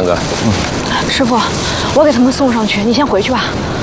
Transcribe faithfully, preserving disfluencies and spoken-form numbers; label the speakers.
Speaker 1: 哥。嗯，
Speaker 2: 师傅，我给他们送上去，你先回去吧。